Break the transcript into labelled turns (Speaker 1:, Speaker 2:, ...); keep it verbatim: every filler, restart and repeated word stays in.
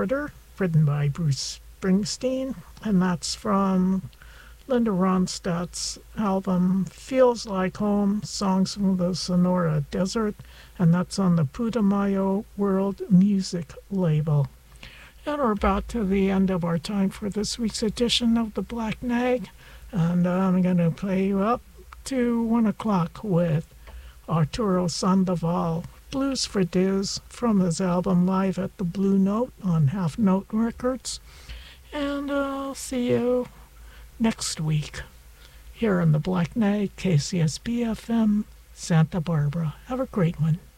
Speaker 1: Order, written by Bruce Springsteen, and that's from Linda Ronstadt's album Feels Like Home, Songs from the Sonora Desert, and that's on the Putumayo World Music label. And we're about to the end of our time for this week's edition of the Black Nag, and I'm going to play you up to one o'clock with Arturo Sandoval, Blues for Diz, from his album Live at the Blue Note on Half Note Records. And I'll see you next week here on the Black Nag, K C S B F M, Santa Barbara. Have a great one.